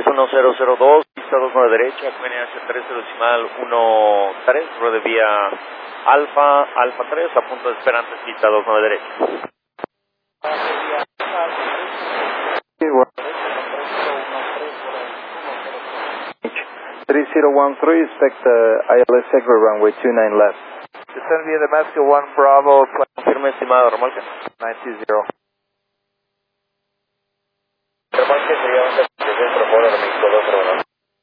1002, pista 29 derecha, QNH 30.13, rueda vía Alfa 3, a punto de espera antes pista 29 derecha. 3013, expect ILS Segway runway 29 left. Descend via Damascus 1 Bravo, Confirme estimado, remolque. 920.